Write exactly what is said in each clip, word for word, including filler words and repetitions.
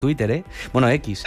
Twitter, ¿eh? Bueno, X.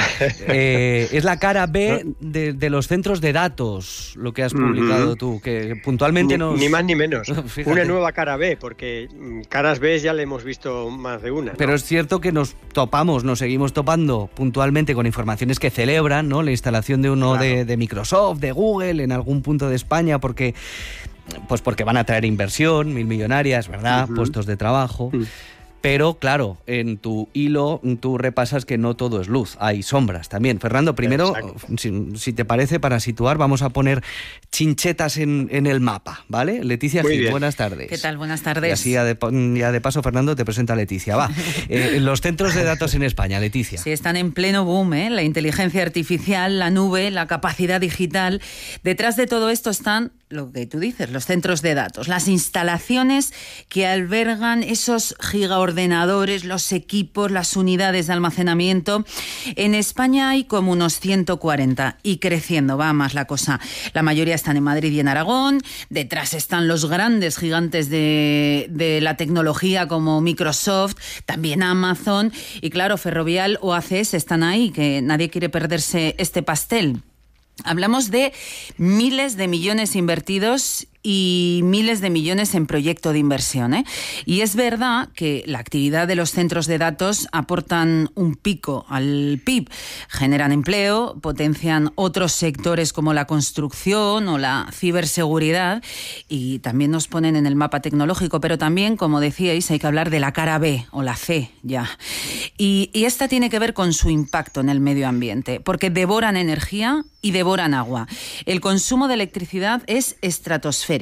Eh, es la cara B de, de los centros de datos, lo que has publicado mm-hmm. tú, que puntualmente ni, nos... Ni más ni menos. Fíjate. Una nueva cara B, porque caras B ya le hemos visto más de una, ¿no? Pero es cierto que nos topamos, nos seguimos topando puntualmente con informaciones que celebran, ¿no? La instalación de uno claro. de, de Microsoft, de Google, en algún punto de España, porque, pues porque van a traer inversión, mil millonarias, ¿verdad? Uh-huh. Puestos de trabajo... Uh-huh. Pero, claro, en tu hilo tú repasas que no todo es luz, hay sombras también. Fernando, primero, si, si te parece, para situar, vamos a poner chinchetas en, en el mapa, ¿vale? Leticia Gil, buenas tardes. ¿Qué tal? Buenas tardes. Y así ya de, ya de paso, Fernando, te presenta a Leticia. Va, eh, los centros de datos en España, Leticia. Sí, están en pleno boom, ¿eh? La inteligencia artificial, la nube, la capacidad digital. Detrás de todo esto están... lo que tú dices, los centros de datos, las instalaciones que albergan esos gigaordenadores, los equipos, las unidades de almacenamiento. En España hay como unos ciento cuarenta y creciendo, va más la cosa. La mayoría están en Madrid y en Aragón. Detrás están los grandes gigantes de, de la tecnología como Microsoft, también Amazon y claro, Ferrovial o A C S están ahí, que nadie quiere perderse este pastel. Hablamos de miles de millones invertidos y miles de millones en proyecto de inversión, ¿eh? Y es verdad que la actividad de los centros de datos aportan un pico al P I B, generan empleo, potencian otros sectores como la construcción o la ciberseguridad y también nos ponen en el mapa tecnológico, pero también, como decíais, hay que hablar de la cara B o la C ya. Y, y esta tiene que ver con su impacto en el medio ambiente, porque devoran energía y devoran agua. El consumo de electricidad es estratosférico.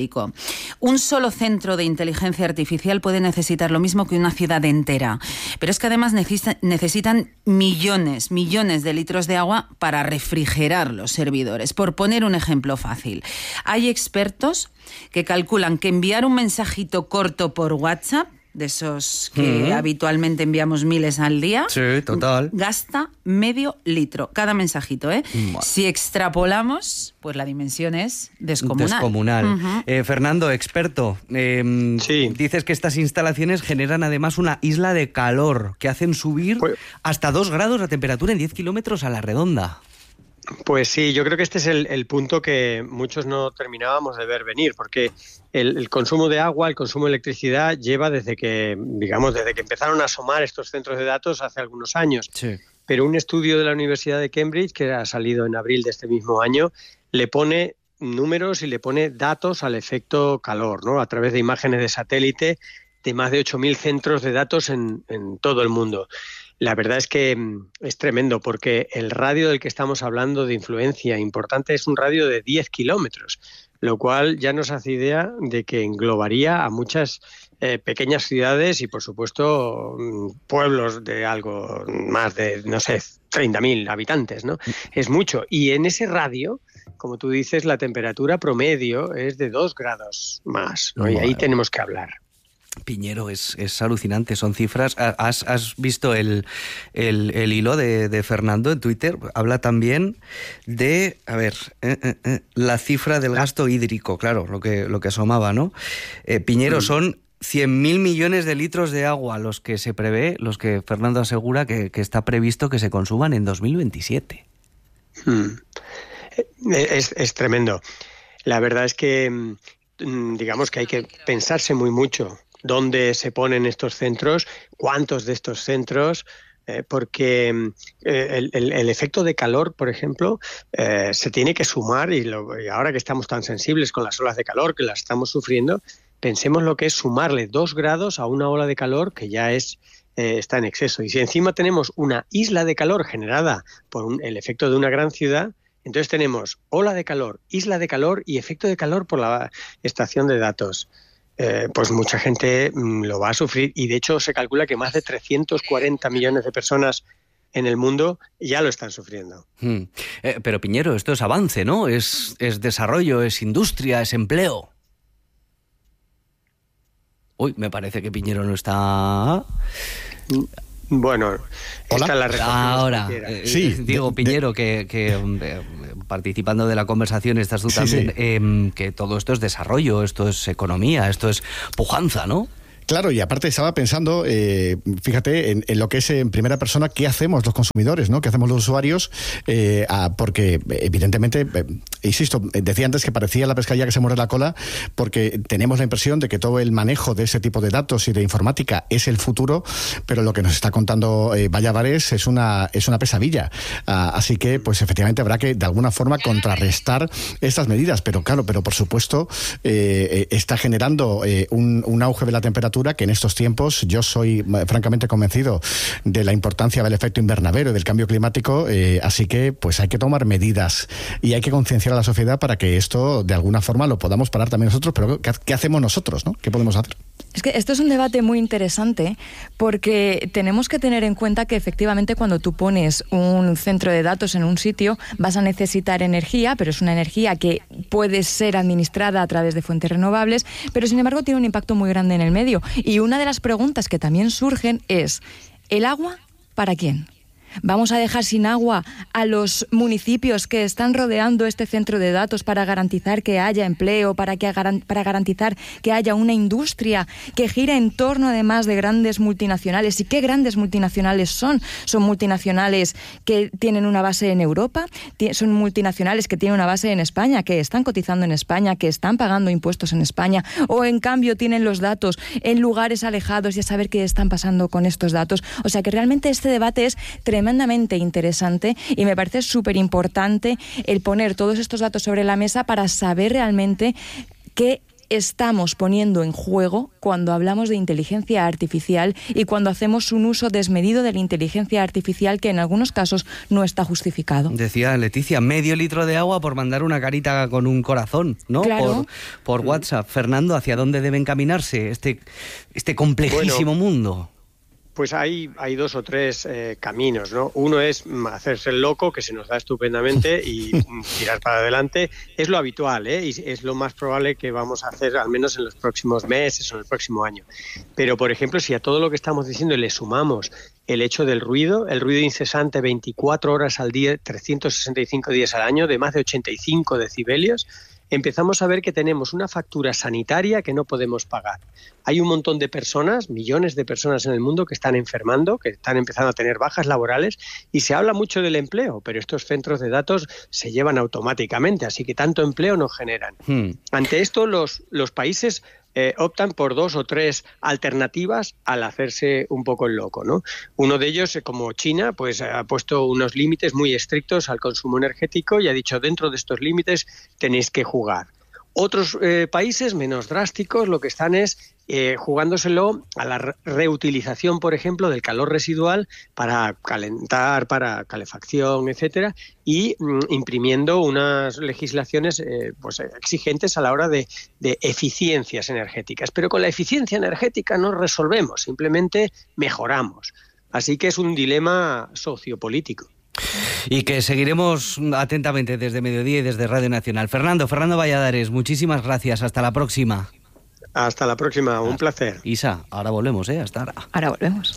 Un solo centro de inteligencia artificial puede necesitar lo mismo que una ciudad entera. Pero es que además necesita, necesitan millones, millones de litros de agua para refrigerar los servidores. Por poner un ejemplo fácil, hay expertos que calculan que enviar un mensajito corto por WhatsApp, de esos que uh-huh. habitualmente enviamos miles al día, sí, total, gasta medio litro cada mensajito, ¿eh? Vale. Si extrapolamos, pues la dimensión es descomunal. Descomunal. Uh-huh. Eh, Fernando, experto, eh, sí. dices que estas instalaciones generan además una isla de calor que hacen subir pues, hasta dos grados la temperatura en diez kilómetros a la redonda. Pues sí, yo creo que este es el, el punto que muchos no terminábamos de ver venir, porque el, el consumo de agua, el consumo de electricidad lleva desde que, digamos, desde que empezaron a asomar estos centros de datos hace algunos años. Sí. Pero un estudio de la Universidad de Cambridge, que ha salido en abril de este mismo año, le pone números y le pone datos al efecto calor, ¿no? A través de imágenes de satélite de más de ocho mil centros de datos en, en todo el mundo. La verdad es que es tremendo porque el radio del que estamos hablando de influencia importante es un radio de diez kilómetros, lo cual ya nos hace idea de que englobaría a muchas eh, pequeñas ciudades y, por supuesto, pueblos de algo más de, no sé, treinta mil habitantes, ¿no? Es mucho. Y en ese radio, como tú dices, la temperatura promedio es de dos grados más, ¿no? Y ahí tenemos que hablar. Piñero, es, es alucinante, son cifras. ¿Has, has visto el, el, el hilo de, de Fernando en Twitter? Habla también de, a ver, eh, eh, eh, la cifra del gasto hídrico, claro, lo que, lo que asomaba, ¿no? Eh, Piñero, mm. son cien mil millones de litros de agua los que se prevé, los que Fernando asegura que, que está previsto que se consuman en dos mil veintisiete. Mm. Es, es tremendo. La verdad es que, digamos que hay que pensarse muy mucho dónde se ponen estos centros, cuántos de estos centros, eh, porque eh, el, el, el efecto de calor, por ejemplo, eh, se tiene que sumar, y, lo, y ahora que estamos tan sensibles con las olas de calor, que las estamos sufriendo, pensemos lo que es sumarle dos grados a una ola de calor que ya es eh, está en exceso. Y si encima tenemos una isla de calor generada por un, el efecto de una gran ciudad, entonces tenemos ola de calor, isla de calor y efecto de calor por la estación de datos. Eh, pues mucha gente mm, lo va a sufrir y de hecho se calcula que más de trescientos cuarenta millones de personas en el mundo ya lo están sufriendo. Hmm. Eh, pero Piñero, esto es avance, ¿no? Es, es desarrollo, es industria, es empleo. Uy, me parece que Piñero no está... Bueno, esta la ahora, eh, sí, digo, de, Piñero, de... que, que eh, participando de la conversación estás tú sí, también, sí. Eh, que todo esto es desarrollo, esto es economía, esto es pujanza, ¿no? Claro, y aparte estaba pensando, eh, fíjate, en, en lo que es en primera persona, ¿qué hacemos los consumidores, ¿no? ¿Qué hacemos los usuarios? Eh, a, porque, evidentemente, eh, insisto, decía antes que parecía la pescadilla que se muerde la cola, porque tenemos la impresión de que todo el manejo de ese tipo de datos y de informática es el futuro, pero lo que nos está contando eh, Valladares es una, es una pesadilla. Ah, así que, pues efectivamente, habrá que, de alguna forma, contrarrestar estas medidas. Pero claro, pero por supuesto, eh, está generando eh, un, un auge de la temperatura que en estos tiempos yo soy eh, francamente convencido de la importancia del efecto invernadero y del cambio climático, eh, así que pues hay que tomar medidas y hay que concienciar a la sociedad para que esto de alguna forma lo podamos parar también nosotros, pero ¿qué, qué hacemos nosotros, ¿no? ¿Qué podemos hacer? Es que esto es un debate muy interesante porque tenemos que tener en cuenta que efectivamente cuando tú pones un centro de datos en un sitio vas a necesitar energía, pero es una energía que puede ser administrada a través de fuentes renovables, pero sin embargo tiene un impacto muy grande en el medio. Y una de las preguntas que también surgen es, ¿el agua para quién? ¿Vamos a dejar sin agua a los municipios que están rodeando este centro de datos para garantizar que haya empleo, para, que, para garantizar que haya una industria que gira en torno además de grandes multinacionales? ¿Y qué grandes multinacionales son? ¿Son multinacionales que tienen una base en Europa? ¿Son multinacionales que tienen una base en España, que están cotizando en España, que están pagando impuestos en España? ¿O en cambio tienen los datos en lugares alejados y a saber qué están pasando con estos datos? O sea que realmente este debate es tremendo tremendamente interesante y me parece súper importante el poner todos estos datos sobre la mesa para saber realmente qué estamos poniendo en juego cuando hablamos de inteligencia artificial y cuando hacemos un uso desmedido de la inteligencia artificial que en algunos casos no está justificado. Decía Leticia, medio litro de agua por mandar una carita con un corazón, ¿no? Claro. Por, por WhatsApp. Fernando, ¿hacia dónde debe encaminarse este, este complejísimo bueno. mundo? Pues hay, hay dos o tres eh, caminos, ¿no? Uno es hacerse el loco, que se nos da estupendamente, y tirar para adelante. Es lo habitual, ¿eh? Y es lo más probable que vamos a hacer, al menos en los próximos meses o en el próximo año. Pero, por ejemplo, si a todo lo que estamos diciendo le sumamos el hecho del ruido, el ruido incesante veinticuatro horas al día, trescientos sesenta y cinco días al año, de más de ochenta y cinco decibelios, empezamos a ver que tenemos una factura sanitaria que no podemos pagar. Hay un montón de personas, millones de personas en el mundo que están enfermando, que están empezando a tener bajas laborales, y se habla mucho del empleo, pero estos centros de datos se llevan automáticamente, así que tanto empleo no generan. Hmm. Ante esto, los, los países Eh, optan por dos o tres alternativas al hacerse un poco el loco, ¿no? Uno de ellos, como China, pues ha puesto unos límites muy estrictos al consumo energético y ha dicho, dentro de estos límites tenéis que jugar. Otros eh, países menos drásticos lo que están es eh, jugándoselo a la re- reutilización, por ejemplo, del calor residual para calentar, para calefacción, etcétera, y mm, imprimiendo unas legislaciones eh, pues, exigentes a la hora de, de eficiencias energéticas. Pero con la eficiencia energética no resolvemos, simplemente mejoramos. Así que es un dilema sociopolítico. Y que seguiremos atentamente desde Mediodía y desde Radio Nacional. Fernando, Fernando Valladares, muchísimas gracias. Hasta la próxima. Hasta la próxima, un placer. Isa, ahora volvemos, ¿eh? Hasta ahora. Ahora volvemos.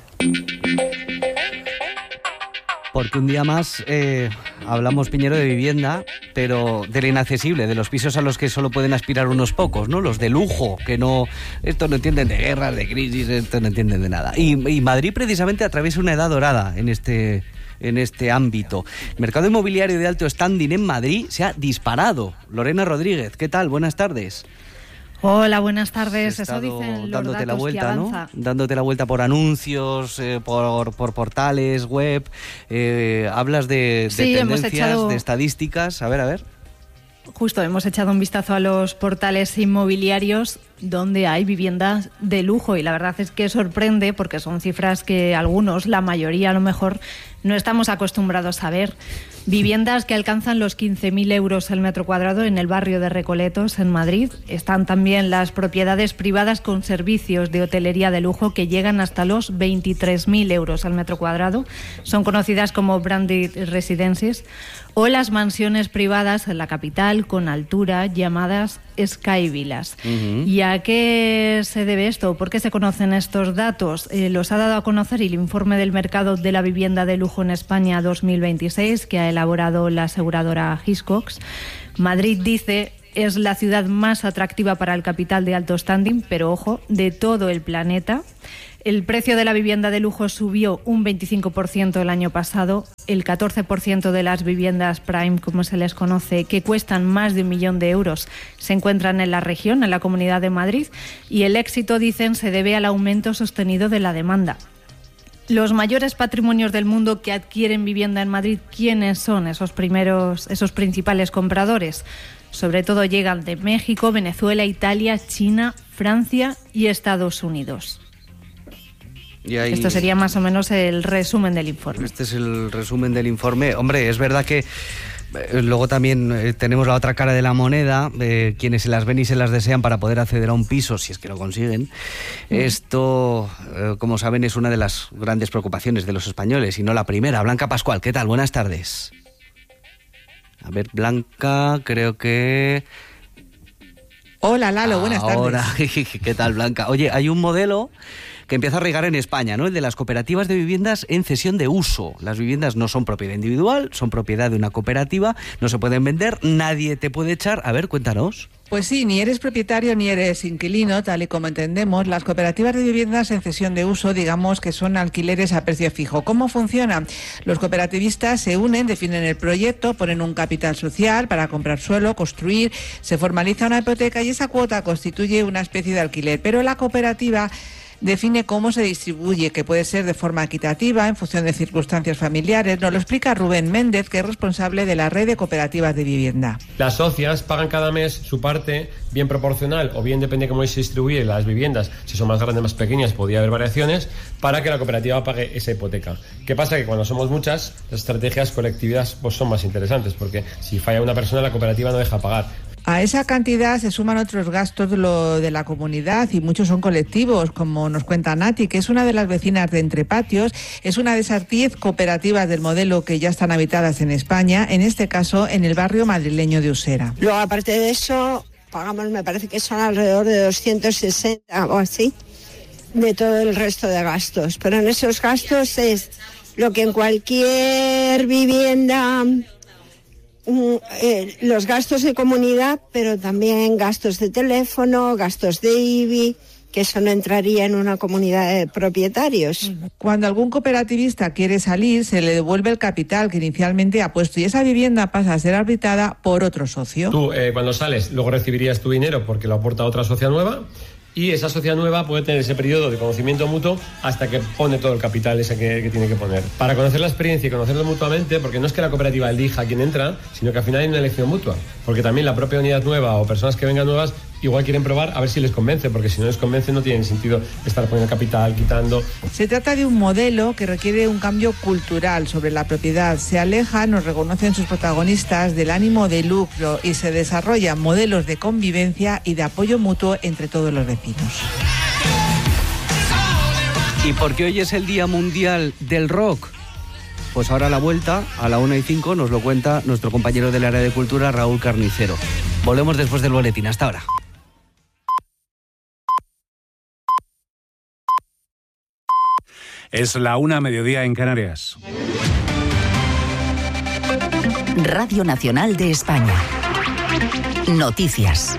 Porque un día más eh, hablamos, Piñero, de vivienda, pero de lo inaccesible, de los pisos a los que solo pueden aspirar unos pocos, ¿no? Los de lujo, que no... Estos no entienden de guerras, de crisis, estos no entienden de nada. Y, y Madrid precisamente atraviesa una edad dorada en este... en este ámbito. El mercado inmobiliario de alto standing en Madrid se ha disparado. Lorena Rodríguez, ¿qué tal? Buenas tardes. Hola, buenas tardes. Eso dicen los dándote datos la vuelta, que avanza. ¿no? Dándote la vuelta por anuncios, eh, por, por portales, web. Eh, hablas de, de sí, tendencias, echado... de estadísticas. A ver, a ver. Justo, hemos echado un vistazo a los portales inmobiliarios donde hay viviendas de lujo y la verdad es que sorprende porque son cifras que algunos, la mayoría a lo mejor, no estamos acostumbrados a ver. Viviendas que alcanzan los quince mil euros el metro cuadrado en el barrio de Recoletos, en Madrid. Están también las propiedades privadas con servicios de hotelería de lujo que llegan hasta los veintitrés mil euros al metro cuadrado. Son conocidas como branded residences. O las mansiones privadas en la capital con altura llamadas Sky Villas. Uh-huh. ¿Y a qué se debe esto? ¿Por qué se conocen estos datos? Eh, los ha dado a conocer el informe del mercado de la vivienda de lujo en España dos mil veintiséis que ha elaborado la aseguradora Hiscox. Madrid dice es la ciudad más atractiva para el capital de alto standing, pero ojo, de todo el planeta. El precio de la vivienda de lujo subió un veinticinco por ciento el año pasado. El catorce por ciento de las viviendas prime, como se les conoce, que cuestan más de un millón de euros, se encuentran en la región, en la Comunidad de Madrid. Y el éxito, dicen, se debe al aumento sostenido de la demanda. Los mayores patrimonios del mundo que adquieren vivienda en Madrid, ¿quiénes son esos primeros, esos principales compradores? Sobre todo llegan de México, Venezuela, Italia, China, Francia y Estados Unidos. Y ahí, esto sería más o menos el resumen del informe. Este es el resumen del informe. Hombre, es verdad que eh, luego también eh, tenemos la otra cara de la moneda, eh, quienes se las ven y se las desean para poder acceder a un piso, si es que lo consiguen. Mm. Esto, eh, como saben, es una de las grandes preocupaciones de los españoles, y no la primera. Blanca Pascual, ¿qué tal? Buenas tardes. A ver, Blanca, creo que... Hola, Lalo, buenas tardes. Ahora, ¿qué tal, Blanca? Oye, hay un modelo que empieza a regar en España, ¿no? El de las cooperativas de viviendas en cesión de uso. Las viviendas no son propiedad individual, son propiedad de una cooperativa, no se pueden vender, nadie te puede echar. A ver, cuéntanos. Pues sí, ni eres propietario ni eres inquilino, tal y como entendemos. Las cooperativas de viviendas en cesión de uso, digamos que son alquileres a precio fijo. ¿Cómo funciona? Los cooperativistas se unen, definen el proyecto, ponen un capital social para comprar suelo, construir, se formaliza una hipoteca y esa cuota constituye una especie de alquiler. Pero la cooperativa define cómo se distribuye, que puede ser de forma equitativa, en función de circunstancias familiares. Nos lo explica Rubén Méndez, que es responsable de la red de cooperativas de vivienda. Las socias pagan cada mes su parte, bien proporcional o bien depende de cómo se distribuyen las viviendas. Si son más grandes, más pequeñas, podría haber variaciones, para que la cooperativa pague esa hipoteca. ¿Qué pasa? Que cuando somos muchas, las estrategias colectivas pues, son más interesantes, porque si falla una persona, la cooperativa no deja pagar. A esa cantidad se suman otros gastos de, lo, de la comunidad, y muchos son colectivos, como nos cuenta Nati, que es una de las vecinas de Entrepatios. Es una de esas diez cooperativas del modelo que ya están habitadas en España, en este caso en el barrio madrileño de Usera. Luego, aparte de eso, pagamos, me parece que son alrededor de doscientos sesenta o así, de todo el resto de gastos. Pero en esos gastos es lo que en cualquier vivienda... Eh, los gastos de comunidad, pero también gastos de teléfono, gastos de I B I, que eso no entraría en una comunidad de propietarios. Cuando algún cooperativista quiere salir, se le devuelve el capital que inicialmente ha puesto y esa vivienda pasa a ser arbitrada por otro socio. Tú, eh, cuando sales, luego recibirías tu dinero porque lo aporta otra socia nueva, y esa sociedad nueva puede tener ese periodo de conocimiento mutuo hasta que pone todo el capital ese que, que tiene que poner. Para conocer la experiencia y conocerlo mutuamente, porque no es que la cooperativa elija a quién entra, sino que al final hay una elección mutua. Porque también la propia unidad nueva o personas que vengan nuevas igual quieren probar a ver si les convence, porque si no les convence no tiene sentido estar poniendo capital, quitando. Se trata de un modelo que requiere un cambio cultural sobre la propiedad. Se aleja, nos reconocen sus protagonistas, del ánimo de lucro y se desarrollan modelos de convivencia y de apoyo mutuo entre todos los vecinos. ¿Y por qué hoy es el Día Mundial del Rock? Pues ahora a la vuelta, a la una y cinco, nos lo cuenta nuestro compañero del área de cultura, Raúl Carnicero. Volvemos después del boletín. Hasta ahora. Es la una, mediodía en Canarias. Radio Nacional de España. Noticias.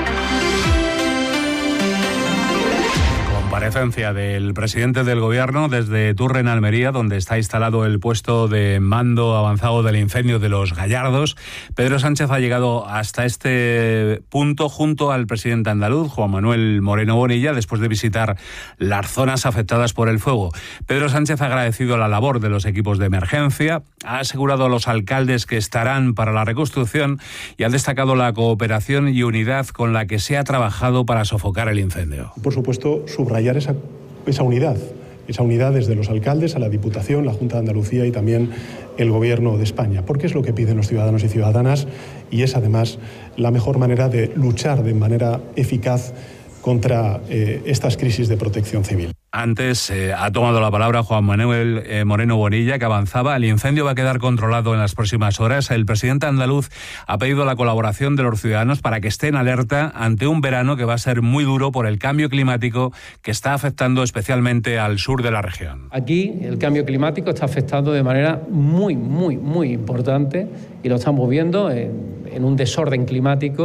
Comparecencia del presidente del Gobierno desde Turre, en Almería, donde está instalado el puesto de mando avanzado del incendio de Los Gallardos. Pedro Sánchez ha llegado hasta este punto junto al presidente andaluz, Juan Manuel Moreno Bonilla, después de visitar las zonas afectadas por el fuego. Pedro Sánchez ha agradecido la labor de los equipos de emergencia, ha asegurado a los alcaldes que estarán para la reconstrucción y ha destacado la cooperación y unidad con la que se ha trabajado para sofocar el incendio. Por supuesto, subrayar esa, esa unidad, esa unidad desde los alcaldes a la Diputación, la Junta de Andalucía y también el Gobierno de España, porque es lo que piden los ciudadanos y ciudadanas y es además la mejor manera de luchar de manera eficaz contra eh, estas crisis de protección civil. Antes eh, ha tomado la palabra Juan Manuel eh, Moreno Bonilla, que avanzaba. El incendio va a quedar controlado en las próximas horas. El presidente andaluz ha pedido la colaboración de los ciudadanos para que estén alerta ante un verano que va a ser muy duro por el cambio climático que está afectando especialmente al sur de la región. Aquí el cambio climático está afectando de manera muy, muy, muy importante y lo estamos viendo en, en un desorden climático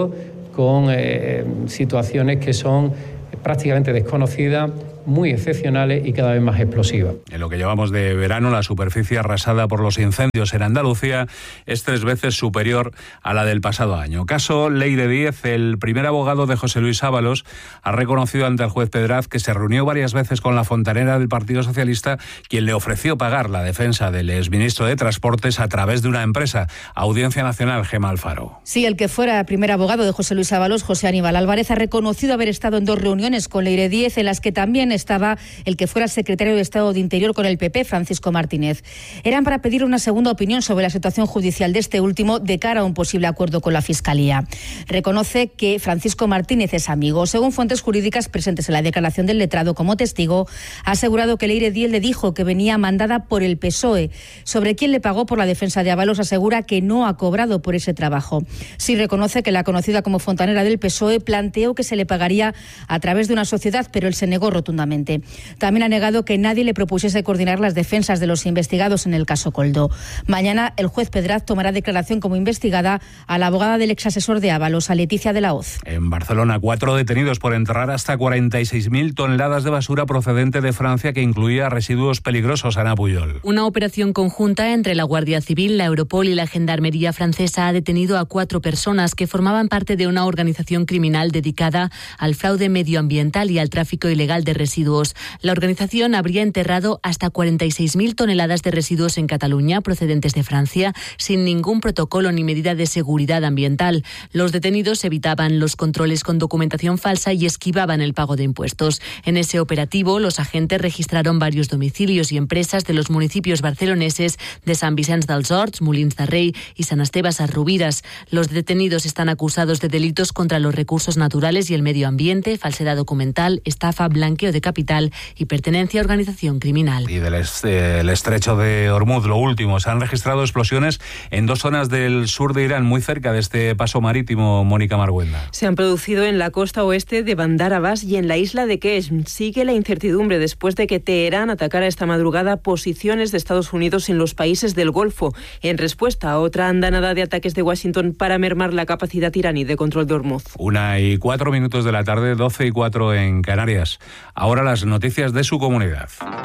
con eh, situaciones que son prácticamente desconocidas, muy excepcionales y cada vez más explosivas. En lo que llevamos de verano, la superficie arrasada por los incendios en Andalucía es tres veces superior a la del pasado año. Caso Leire Díez, el primer abogado de José Luis Ábalos, ha reconocido ante el juez Pedraz que se reunió varias veces con la fontanera del Partido Socialista, quien le ofreció pagar la defensa del exministro de Transportes a través de una empresa. Audiencia Nacional, Gemma Alfaro. Sí, el que fuera primer abogado de José Luis Ábalos, José Aníbal Álvarez, ha reconocido haber estado en dos reuniones con Leire Díez, en las que también estaba el que fuera secretario de Estado de Interior con el P P, Francisco Martínez. Eran para pedir una segunda opinión sobre la situación judicial de este último de cara a un posible acuerdo con la Fiscalía. Reconoce que Francisco Martínez es amigo. Según fuentes jurídicas presentes en la declaración del letrado como testigo, ha asegurado que Leire Díez le dijo que venía mandada por el P S O E. Sobre quién le pagó por la defensa de Ábalos, asegura que no ha cobrado por ese trabajo. Sí reconoce que la conocida como fontanera del P S O E planteó que se le pagaría a través de una sociedad, pero él se negó rotundamente. También ha negado que nadie le propusiese coordinar las defensas de los investigados en el caso Coldo. Mañana el juez Pedraz tomará declaración como investigada a la abogada del exasesor de Ábalos, a Leticia de la Hoz. En Barcelona, cuatro detenidos por enterrar hasta cuarenta y seis mil toneladas de basura procedente de Francia, que incluía residuos peligrosos. Ana Puyol. Una operación conjunta entre la Guardia Civil, la Europol y la Gendarmería francesa ha detenido a cuatro personas que formaban parte de una organización criminal dedicada al fraude medioambiental y al tráfico ilegal de residuos. La organización habría enterrado hasta cuarenta y seis mil toneladas de residuos en Cataluña procedentes de Francia sin ningún protocolo ni medida de seguridad ambiental. Los detenidos evitaban los controles con documentación falsa y esquivaban el pago de impuestos. En ese operativo, los agentes registraron varios domicilios y empresas de los municipios barceloneses de Sant Vicenç dels Horts, Molins de Rei y San Esteve Sesrovires. Los detenidos están acusados de delitos contra los recursos naturales y el medio ambiente, falsedad documental, estafa, blanqueo de capital y pertenencia a organización criminal. Y del est- el estrecho de Hormuz, lo último, se han registrado explosiones en dos zonas del sur de Irán, muy cerca de este paso marítimo. Mónica Marguenda. Se han producido en la costa oeste de Bandar Abbas y en la isla de Qeshm. Sigue la incertidumbre después de que Teherán atacara esta madrugada posiciones de Estados Unidos en los países del Golfo, en respuesta a otra andanada de ataques de Washington para mermar la capacidad iraní de control de Hormuz. Una y cuatro minutos de la tarde, doce y cuatro en Canarias. Ahora las noticias de su comunidad.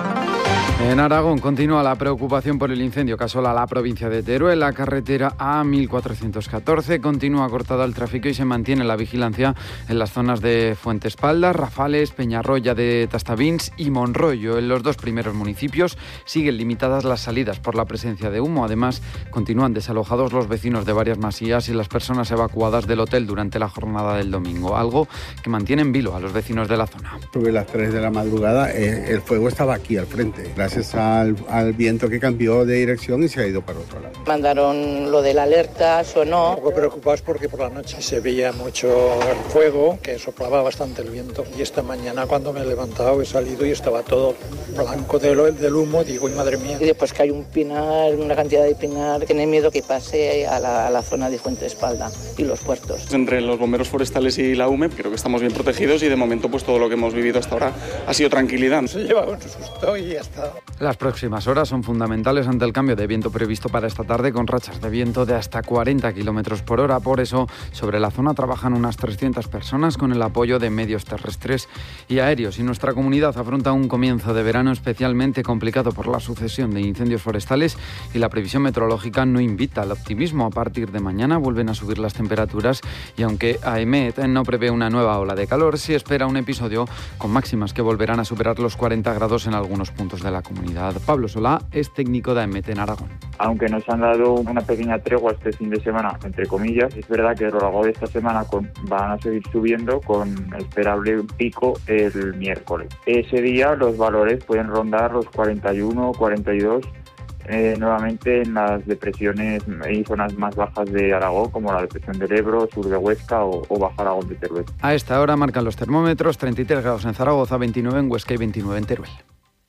En Aragón continúa la preocupación por el incendio que asola la provincia de Teruel. La carretera A mil cuatrocientos catorce continúa cortada el tráfico y se mantiene la vigilancia en las zonas de Fuentespaldas, Rafales, Peñarroya de Tastavins y Monroyo. En los dos primeros municipios siguen limitadas las salidas por la presencia de humo. Además, continúan desalojados los vecinos de varias masías y las personas evacuadas del hotel durante la jornada del domingo, algo que mantiene en vilo a los vecinos de la zona. Sobre las tres de la madrugada eh, el fuego estaba aquí al frente. Gracias al, al viento que cambió de dirección y se ha ido para otro lado. Mandaron lo de la alerta, sonó. Un poco preocupados porque por la noche se veía mucho el fuego, que soplaba bastante el viento. Y esta mañana cuando me he levantado he salido y estaba todo blanco del, del humo. Digo, madre mía. Y después que hay un pinar, una cantidad de pinar, tiene miedo que pase a la, a la zona de Fuentespalda y los puertos. Entre los bomberos forestales y la U M E creo que estamos bien protegidos y de momento pues todo lo que hemos vivido hasta ahora ha sido tranquilidad. Se lleva un susto y ya está. Las próximas horas son fundamentales ante el cambio de viento previsto para esta tarde, con rachas de viento de hasta cuarenta kilómetros por hora. Por eso, sobre la zona trabajan unas trescientas personas con el apoyo de medios terrestres y aéreos. Y nuestra comunidad afronta un comienzo de verano especialmente complicado por la sucesión de incendios forestales y la previsión meteorológica no invita al optimismo. A partir de mañana vuelven a subir las temperaturas y aunque AEMET no prevé una nueva ola de calor, sí espera un episodio con máximas que volverán a superar los cuarenta grados en algunos puntos de la comunidad. Pablo Solá es técnico de AEMET en Aragón. Aunque nos han dado una pequeña tregua este fin de semana, entre comillas, es verdad que a lo largo de esta semana con, van a seguir subiendo con esperable pico el miércoles. Ese día los valores pueden rondar los cuarenta y uno, cuarenta y dos, eh, nuevamente en las depresiones y zonas más bajas de Aragón, como la depresión del Ebro, sur de Huesca o, o Baja Aragón de Teruel. A esta hora marcan los termómetros treinta y tres grados en Zaragoza, veintinueve en Huesca y veintinueve en Teruel.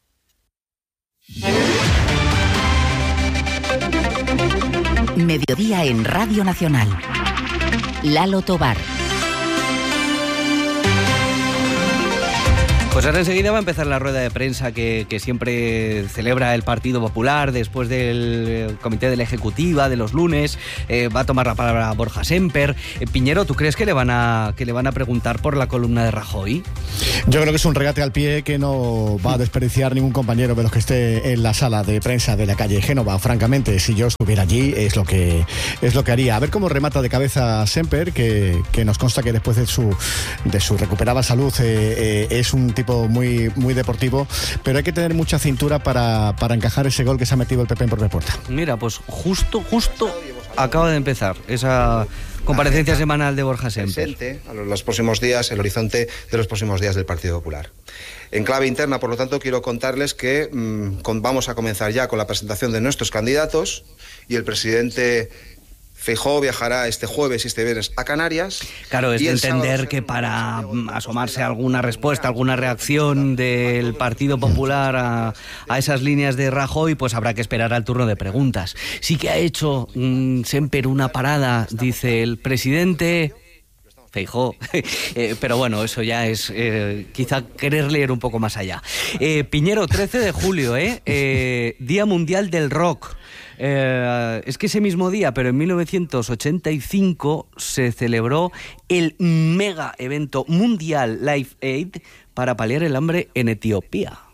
Mediodía en Radio Nacional. Lalo Tobar. Pues ahora enseguida va a empezar la rueda de prensa que, que siempre celebra el Partido Popular después del Comité de la Ejecutiva de los lunes. Eh, va a tomar la palabra Borja Semper. Eh, Piñero, ¿tú crees que le van a que le van a preguntar por la columna de Rajoy? Yo creo que es un regate al pie que no va a desperdiciar ningún compañero de los que esté en la sala de prensa de la calle Génova. Francamente, si yo estuviera allí, es lo que es lo que haría. A ver cómo remata de cabeza Semper, que, que nos consta que después de su de su recuperada salud eh, eh, es un tipo muy muy deportivo, pero hay que tener mucha cintura para, para encajar ese gol que se ha metido el P P en propia puerta. Mira, pues justo, justo acaba de empezar esa comparecencia semanal de Borja Semper. A los próximos días, el horizonte de los próximos días del Partido Popular. En clave interna, por lo tanto, quiero contarles que mmm, con, vamos a comenzar ya con la presentación de nuestros candidatos y el presidente Feijóo viajará este jueves y este viernes a Canarias. Claro, es de entender que para asomarse alguna respuesta, alguna reacción del Partido Popular a, a esas líneas de Rajoy, pues habrá que esperar al turno de preguntas. Sí que ha hecho mmm, Semper una parada, dice el presidente Feijóo, eh, pero bueno, eso ya es eh, quizá querer leer un poco más allá. Eh, Piñero, trece de julio, ¿eh? eh Día Mundial del Rock. Eh, es que ese mismo día, pero en mil novecientos ochenta y cinco, se celebró el mega evento mundial Live Aid para paliar el hambre en Etiopía.